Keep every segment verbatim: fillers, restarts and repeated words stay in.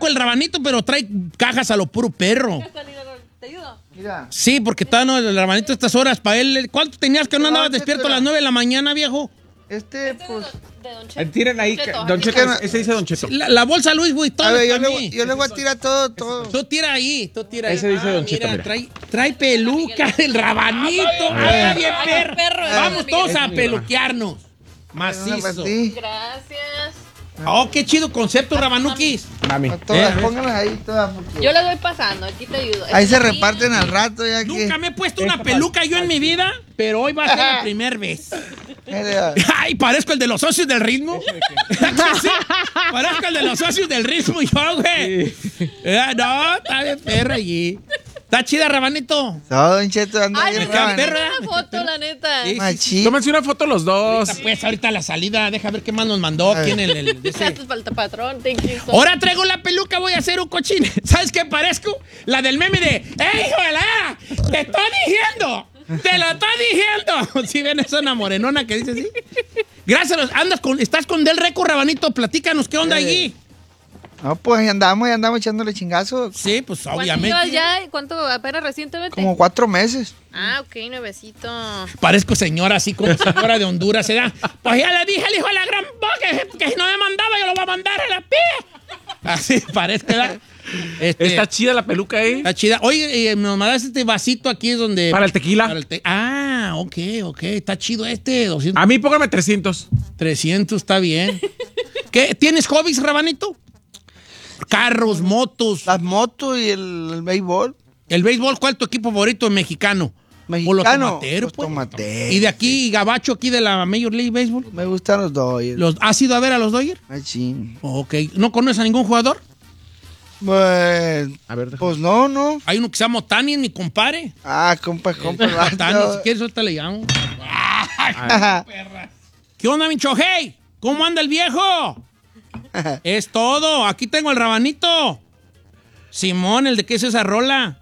poco el rabanito, pero trae cajas a lo puro perro. ¿Te ayudo? Mira. Sí, porque todavía no, el rabanito a estas horas para él. ¿Cuánto tenías que no andabas despierto a las nueve de la mañana, viejo? Este, pues... De Don Cheto. Tiren ahí, Cheto, Don aquí. Cheto, ese dice Don Cheto. La, la bolsa Luis Vuitton. A ver, yo para le, mí. yo le voy a tirar todo, todo. Tú tira ahí, tú tira ahí. Ese dice Don Ah, Cheto, mira, mira. Trae, trae peluca el rabanito. Ah, bien Ay, perro. perro, Vamos ese todos Miguel. a peluquearnos. Una para Macizo. ti. Gracias. Oh, qué chido concepto, rabanuquis. Mami. A todas, Eh. pónganlas ahí todas. porque Yo le voy pasando, aquí te ayudo. Ahí se Este es reparten mío. al rato ya que... Nunca me he puesto una peluca yo en mi vida, pero hoy va a ser la primera vez. Ay, parezco el de los socios del ritmo. Sí, parezco el de los socios del ritmo yo, güey. Eh, No, está bien perra allí. Está chida, rabanito. No, Don Cheto, anda Ay, bien me raban. quedé raban. perra. una foto, la neta. Sí. Machín. Tómense una foto los dos. Ahorita, pues, ahorita la salida, deja ver qué más nos mandó. ¿Quién el, el- de ese? Gracias, falta patrón. Thank you so Ahora traigo la peluca, voy a hacer un cochín. ¿Sabes qué parezco? La del meme de ¡Ey, hijo de la! ¡Te estoy diciendo! ¡Te lo estoy diciendo! ¿Sí ven esa una morenona que dice así? Gracias, a los- andas con, estás con Del Reco, Rabanito, platícanos, ¿qué onda Eh. allí? No, pues ahí andamos, ahí andamos echándole chingazos. Sí, pues ¿Cuánto obviamente. llevas ya? ¿Cuánto apenas recientemente? Como cuatro meses. Ah, ok, nuevecito. Parezco señora, así como señora de Honduras, ¿verdad? Pues ya le dije al hijo de la gran boca que, que si no me mandaba, yo lo voy a mandar a la pía. Así parezco, ¿verdad? Este, Está chida la peluca, ¿eh? Está chida. Oye, eh, nos mandaste este vasito aquí es donde... Para el tequila. Para el te- ah, ok, ok. Está chido este. doscientos, A mí póngame trescientos. trescientos, está bien. ¿Qué? ¿Tienes hobbies, Rabanito? Carros, motos. Las motos y el, el béisbol. El béisbol, ¿cuál es tu equipo favorito mexicano? Mexicano. O los tomateros, Los pues. tomateros. Y de aquí, Gabacho, aquí de la Major League Baseball. Me gustan los dos. Los, ¿Has ido a ver a los Dodgers? Machín. Ok. ¿No conoces a ningún jugador? Pues, A ver, déjame. pues no, no. Hay uno que se llama Otani, mi compadre. Ah, compa, compa. el vato. Otani, si quieres, ahorita le llamo. ¿Qué onda, mi Chohei? ¿Cómo anda el viejo? Es todo. Aquí tengo el rabanito. Simón, el de qué es esa rola.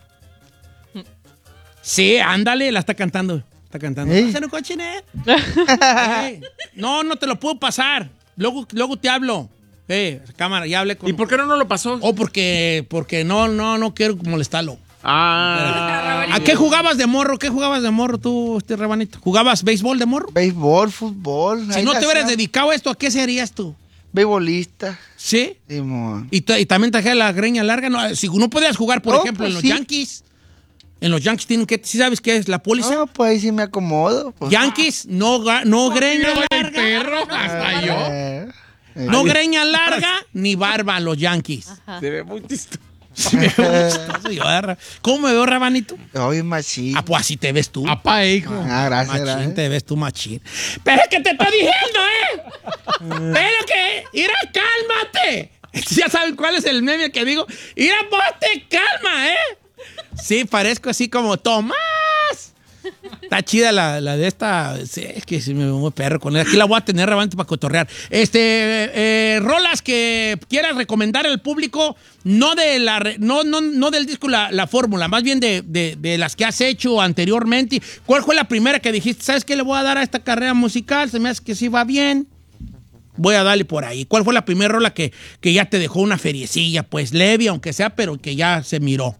Sí, ándale, la está cantando. Está cantando. ¿Eh? ¿Hacer un cochine? Eh, No, no te lo puedo pasar. Luego, luego te hablo. Eh, cámara, ya hablé con. ¿Y por qué no nos lo pasó? Oh, porque, porque no, no, no quiero molestarlo. Ah. ¿A qué jugabas de morro? ¿Qué jugabas de morro tú, este rabanito? ¿Jugabas béisbol de morro? Béisbol, fútbol. Si ahí no la te hubieras hacía. dedicado a esto, ¿a qué serías tú? Beisbolista. ¿Sí? Simón. Y, t- y también traje la greña larga. No, si no podías jugar, por No, ejemplo, pues en los sí. Yankees. En los Yankees tienen que... ¿Sí sabes qué es la póliza? No, pues ahí sí me acomodo. Pues. Yankees, no, ga- no greña larga. perro, hasta yo. Eh, eh. No greña larga ni barba los Yankees. Se ve muy chistoso. Sí, me veo chistoso yo, ¿verdad? ¿Cómo me veo, rabanito? Oye, machín. Ah, pues así te ves tú. Apá, hijo. Ah, gracias, Machín, gracias. te ves tú, machín. Pero es que te estoy diciendo, ¿eh? Pero que, mira, cálmate. Ya saben cuál es el meme que digo. Mira, vos te calma, ¿eh? Sí, parezco así como Tomás. Está chida la, la de esta. Sí, es que sí me veo muy perro con él. Aquí la voy a tener realmente para cotorrear. Este, eh, rolas que quieras recomendar al público, no de la re- no, no, no del disco la, la fórmula, más bien de, de, de las que has hecho anteriormente. ¿Cuál fue la primera que dijiste? ¿Sabes qué le voy a dar a esta carrera musical? Se me hace que sí va bien. Voy a darle por ahí. ¿Cuál fue la primera rola que, que ya te dejó una feriecilla? Pues leve, aunque sea, pero que ya se miró.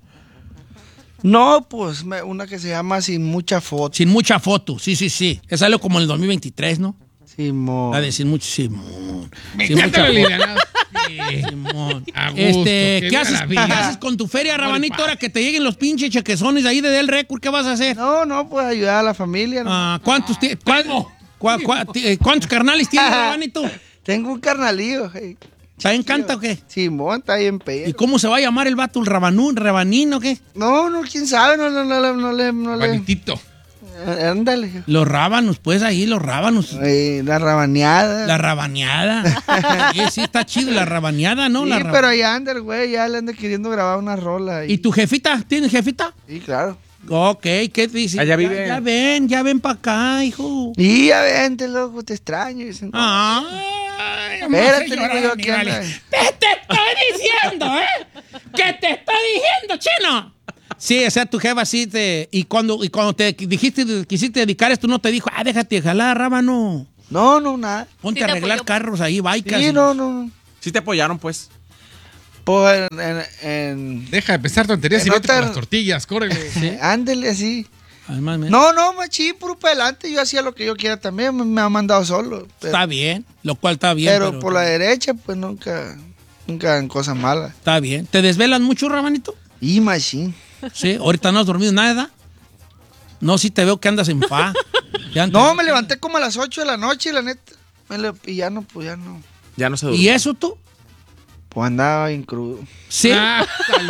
No, pues me- una que se llama Sin Mucha Foto. Sin mucha foto, sí, sí, sí. Es algo como en el dos mil veintitrés, ¿no? Simón. La de sin mucho, Simón. Me Sin encanta mucha la foto. alivianada. Simón. A gusto, Este, que ¿qué viva haces, la vida. ¿qué haces con tu feria, Rabanito, ahora que te lleguen los pinches chequezones ahí de Del Record? ¿Qué vas a hacer? No, no, pues ayudar a la familia. ¿no? Ah, ¿cuántos, ti- cuál- cuál- cuál- ti- eh, ¿Cuántos carnales tienes, Rabanito? Tengo un carnalillo. Hey. ¿Te encanta o qué? Simón, está bien ¿Y pedo. cómo se va a llamar el vato, el Rabanú, Rabanín o qué? No, no, quién sabe, no, no, no, no, no le, no le. Panitito. Eh, Ándale. Los rábanos, pues ahí, los rábanos. Eh, la rabaneada. La rabaneada. Sí, sí, está chido la rabaneada, ¿no? Sí, La raba- pero allá anda el güey, ya le anda queriendo grabar una rola. ¿Y tu jefita? ¿Tienes jefita? Sí, claro. Ok, ¿qué dice? Allá Ya- vive. Ya, ven, ya ven para acá, hijo. Y ya vente, loco, te extraño. Dicen, Ah. Ay, espérate, señora digo yo, de ¿qué animales. anda? Te, te estoy diciendo, ¿eh? ¿Qué te estoy diciendo, chino? Sí, o sea, tu jefa sí te... Y cuando, y cuando te dijiste, quisiste dedicar esto, no te dijo, ah, déjate jalar, rábano. No, no, nada. Ponte Sí a te arreglar apoyó. carros ahí, bikes. Sí, no, no. Sí te apoyaron, pues. Pues en... en, en Deja de pensar tonterías y En vete por otra- las tortillas, córrele. ándele así. Además, me- No, no, machín, puro para adelante. Yo hacía lo que yo quiera también. Me, me ha mandado solo. Pero, Está bien, lo cual está bien. pero Pero, por la derecha, pues nunca, nunca hagan cosas malas. Está bien. ¿Te desvelas mucho, Rabanito? Y machín. Sí, ahorita no has dormido nada. No, sí te veo que andas en paz. No, me levanté como a las ocho de la noche, la neta. Me le- y ya no, pues ya no. Ya no se duerme. ¿Y eso tú? Pues andaba bien crudo. Sí. Ah,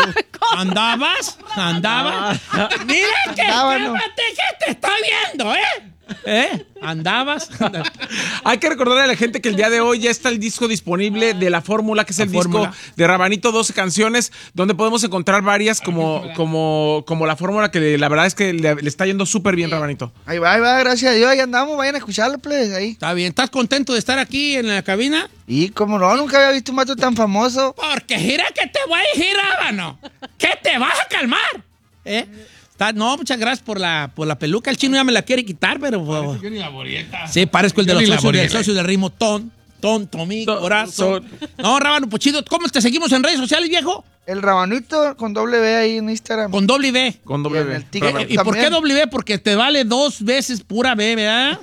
¿Andabas? ¿Andabas? Mira que Andaba, ¿no? cálmate que te estoy viendo, ¿eh? ¿Eh? ¿Andabas? Hay que recordarle a la gente que el día de hoy ya está el disco disponible de La Fórmula, que es La el Fórmula. disco de Rabanito, doce canciones, donde podemos encontrar varias como, como, como La Fórmula, que la verdad es que le, le está yendo súper bien, Rabanito. Ahí va, ahí va, gracias a Dios. Ahí andamos, vayan a escucharlo, pues, ahí. Está bien. ¿Estás contento de estar aquí en la cabina? Y como no, nunca había visto un mato tan famoso. Porque gira que te voy a decir, Rábano. Que te vas a calmar. ¿Eh? Está- no, muchas gracias por la, por la peluca. El chino ya me la quiere quitar, pero... Yo ni la borieta. Sí, parezco el de Yo los ni la socios, del borieta. socio del ritmo. Ton, ton, tomí, Ton, corazón. ton. No, Rábano, pues chido. ¿Cómo te seguimos en redes sociales, viejo? El Rabanito con doble B ahí en Instagram. Con doble B. Con Y doble en B. el TikTok. Eh, ¿Y por qué También. doble B? Porque te vale dos veces pura B, ¿verdad?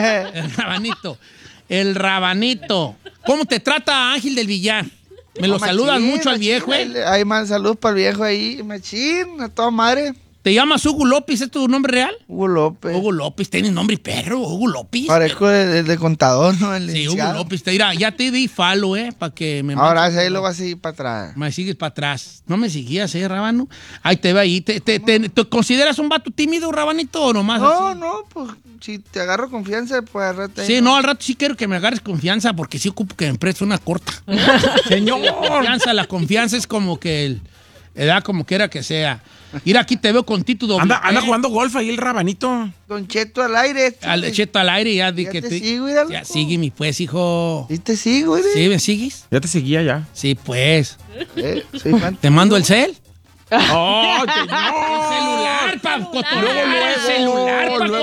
El Rabanito. El Rabanito. ¿Cómo te trata Ángel del Villar? Me lo No, saludas machín, mucho al machín, viejo, ahí ¿eh? le- Hay más salud para el viejo ahí, machín, a toda madre. ¿Te llamas Hugo López? ¿Es tu nombre real? Hugo López. Hugo López, tienes nombre perro, Hugo López. Parezco de, de- de contador, ¿no? El Sí, Hugo licenciado. López. Te dirá, ya te di falo, ¿eh? Para que me Ahora mandes- ahí lo vas a seguir para atrás. Me sigues para atrás. No me seguías, ¿eh, Rábano? Ahí te ve ahí. ¿Te, te, te- te consideras un vato tímido, Rabanito, o nomás No, así? no, pues si te agarro confianza, pues agarrate ahí. Sí, no, al rato sí quiero que me agarres confianza porque sí ocupo que me prestes una corta. Señor. Confianza, la confianza es como que el, edad como quiera que sea. Mira, aquí te veo con Tito doble. Anda, anda P. jugando golf ahí el Rabanito. Don Cheto al aire. este, Al cheto al aire, ya di Ya que te te. sigo, mira, Ya loco. sígueme, pues, hijo. Sí te sigo, güey. ¿Sí me sigues? Ya te seguía ya. Sí, pues. Eh, soy fan. ¿Te mando el cel? ¡Oh, El celular para cotorrear. El celular para luego,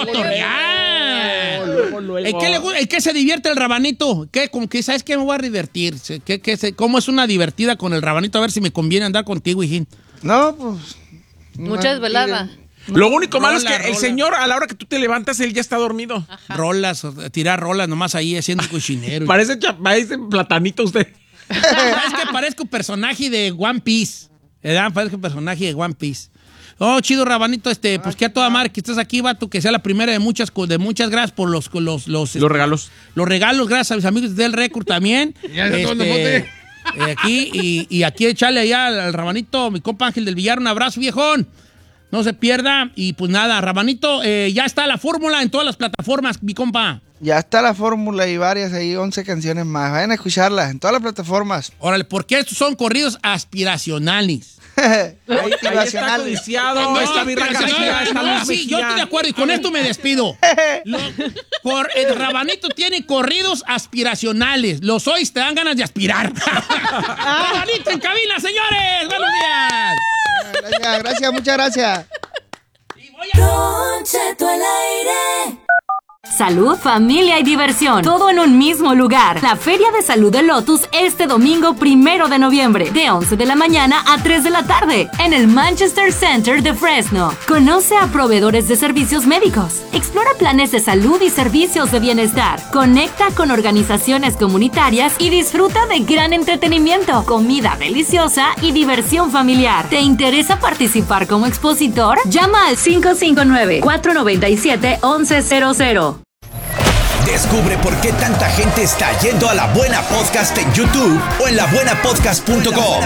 cotorrear. luego, luego. ¿En qué, le gu- en qué se divierte el Rabanito? ¿Qué? Como que, ¿sabes qué? Me voy a divertir. ¿Qué, qué se- ¿Cómo es una divertida con el Rabanito? A ver si me conviene andar contigo, hijín. No, pues. Mucha desvelada. Lo único malo es Rola, que el rola. señor, a la hora que tú te levantas, él ya está dormido. Rolas, o- tirar rolas nomás ahí haciendo cochinero. Parece, cha- parece platanito usted. Es que parezco personaje de One Piece. ¿Verdad? Parezco personaje de One Piece. Oh, chido, Rabanito, este, pues que a toda madre que estés aquí, vato, que sea la primera de muchas, co- de muchas gracias por los, los, los, Los regalos. los regalos, gracias a mis amigos del Record también. Ya se tomó Este, el eh, aquí, y, y aquí echarle allá al, al Rabanito, mi compa Ángel del Villar, un abrazo, viejón. No se pierda. Y pues nada, Rabanito, eh, ya está la fórmula en todas las plataformas, mi compa. Ya está la fórmula y varias ahí, once canciones más. Vayan a escucharlas en todas las plataformas. Órale, porque estos son corridos aspiracionales. Ahí, ahí está Motivacionales. codiciado, No, está Virra pero, García, no, está no, Luis sí, yo Mejía. estoy de acuerdo y con esto me despido. Lo- cor- el Rabanito tiene corridos aspiracionales. Los hoy te dan ganas de aspirar. Rabanito en cabina, señores. Buenos días. Gracias, gracias, muchas gracias. Don Cheto al aire. Salud, familia y diversión. Todo en un mismo lugar. La Feria de Salud de Lotus este domingo primero de noviembre, de once de la mañana a tres de la tarde, en el Manchester Center de Fresno. Conoce a proveedores de servicios médicos. Explora planes de salud y servicios de bienestar. Conecta con organizaciones comunitarias y disfruta de gran entretenimiento, comida deliciosa y diversión familiar. ¿Te interesa participar como expositor? Llama al cinco cinco nueve, cuatro nueve siete, once cero cero. Descubre por qué tanta gente está yendo a La Buena Podcast en YouTube o en la buena podcast punto com.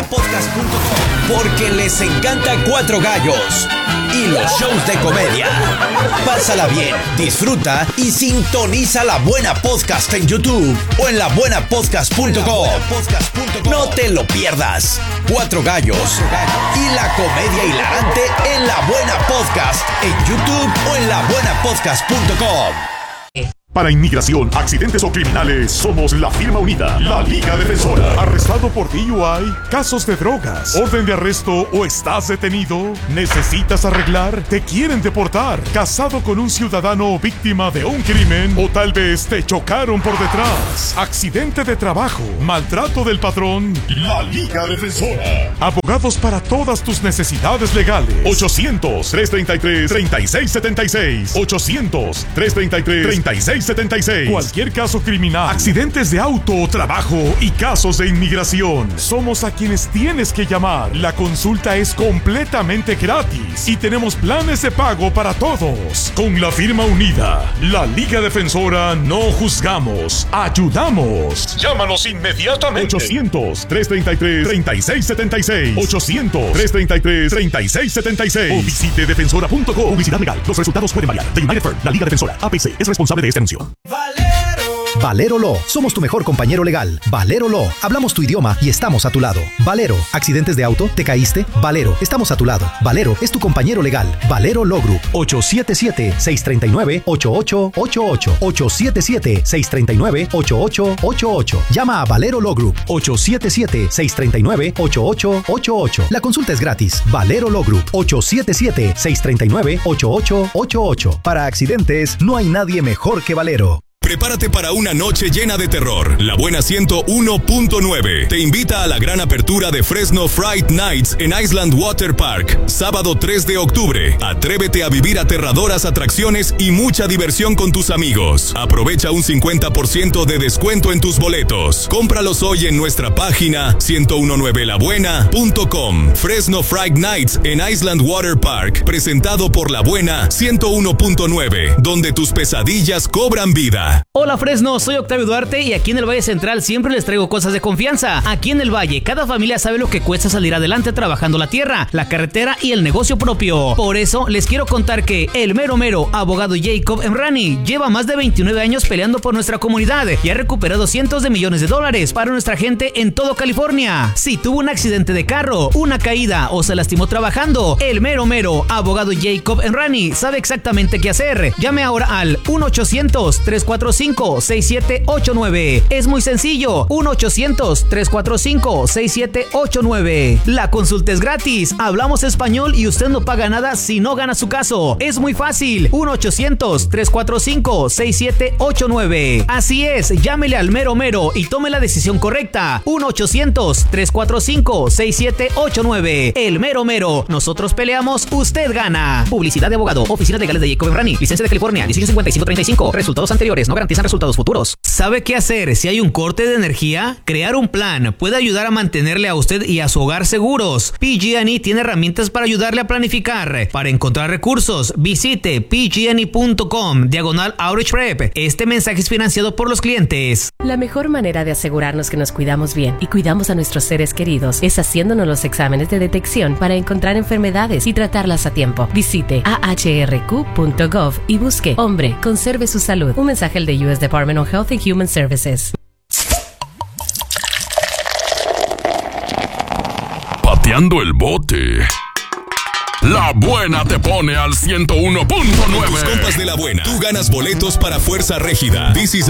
Porque les encanta Cuatro Gallos y los shows de comedia. Pásala bien, disfruta y sintoniza La Buena Podcast en YouTube o en la buena podcast punto com. No te lo pierdas. Cuatro Gallos y la comedia hilarante en La Buena Podcast en YouTube o en la buena podcast punto com. Para inmigración, accidentes o criminales, somos la firma unida, la Liga Defensora. ¿Arrestado por D U I? ¿Casos de drogas? ¿Orden de arresto o estás detenido? ¿Necesitas arreglar? ¿Te quieren deportar? ¿Casado con un ciudadano víctima de un crimen? ¿O tal vez te chocaron por detrás? ¿Accidente de trabajo? ¿Maltrato del patrón? La Liga Defensora. Abogados para todas tus necesidades legales. ochocientos, trescientos treinta y tres, treinta y seis setenta y seis. ochocientos, trescientos treinta y tres, treinta y seis setenta y seis. Cualquier caso criminal, accidentes de auto o trabajo y casos de inmigración. Somos a quienes tienes que llamar. La consulta es completamente gratis y tenemos planes de pago para todos. Con la firma unida, la Liga Defensora, no juzgamos, ayudamos. Llámanos inmediatamente. ochocientos, trescientos treinta y tres, treinta y seis setenta y seis. ochocientos, trescientos treinta y tres, treinta y seis setenta y seis. O visite defensora punto com. Publicidad legal. Los resultados pueden variar. The United Firm, la Liga Defensora, A P C, es responsable de este anuncio. Valero Law, somos tu mejor compañero legal. Valero Law, hablamos tu idioma y estamos a tu lado. Valero, accidentes de auto, ¿te caíste? Valero, estamos a tu lado. Valero es tu compañero legal. Valero Law Group, ocho siete siete, seis tres nueve, ocho ocho ocho ocho. ocho siete siete, seis tres nueve, ocho ocho ocho ocho. Llama a Valero Law Group, ocho siete siete, seis tres nueve, ocho ocho ocho ocho. La consulta es gratis. Valero Law Group, ocho siete siete, seis tres nueve, ocho ocho ocho ocho. Para accidentes, no hay nadie mejor que Valero. Prepárate para una noche llena de terror. La Buena ciento uno punto nueve te invita a la gran apertura de Fresno Fright Nights en Island Water Park, sábado tres de octubre. Atrévete a vivir aterradoras atracciones y mucha diversión con tus amigos. Aprovecha un cincuenta por ciento de descuento en tus boletos. Cómpralos hoy en nuestra página ciento diecinueve la buena punto com. Fresno Fright Nights en Island Water Park, presentado por La Buena ciento uno punto nueve, donde tus pesadillas cobran vida. Hola Fresno, soy Octavio Duarte y aquí en el Valle Central siempre les traigo cosas de confianza. Aquí en el Valle, cada familia sabe lo que cuesta salir adelante trabajando la tierra, la carretera y el negocio propio. Por eso les quiero contar que el mero mero abogado Jacob Emrani lleva más de veintinueve años peleando por nuestra comunidad y ha recuperado cientos de millones de dólares para nuestra gente en todo California. Si tuvo un accidente de carro, una caída o se lastimó trabajando, el mero mero abogado Jacob Emrani sabe exactamente qué hacer. Llame ahora al uno ochocientos, tres cuatro cinco, seis siete ocho nueve. Es muy sencillo. uno ochocientos, tres cuatro cinco, seis siete ocho nueve. La consulta es gratis. Hablamos español y usted no paga nada si no gana su caso. Es muy fácil. uno ochocientos, tres cuatro cinco, seis siete ocho nueve. Así es. Llámele al mero mero y tome la decisión correcta. uno ochocientos, tres cuatro cinco, seis siete ocho nueve. El mero mero. Nosotros peleamos, usted gana. Publicidad de abogado. Oficinas legales de Jacob Emrani. Licencia de California. dieciocho cincuenta y cinco treinta y cinco. Resultados anteriores no garantizan resultados futuros. ¿Sabe qué hacer si hay un corte de energía? Crear un plan puede ayudar a mantenerle a usted y a su hogar seguros. P G and E tiene herramientas para ayudarle a planificar. Para encontrar recursos, visite p g and e punto com diagonal Outreach Prep. Este mensaje es financiado por los clientes. La mejor manera de asegurarnos que nos cuidamos bien y cuidamos a nuestros seres queridos es haciéndonos los exámenes de detección para encontrar enfermedades y tratarlas a tiempo. Visite a h r q punto gov y busque Hombre, conserve su salud. Un mensaje del U S Department of Health and Human Services. Pateando el bote. La Buena te pone al ciento uno punto nueve. Tus compas de La Buena. Tú ganas boletos para Fuerza Régida. This is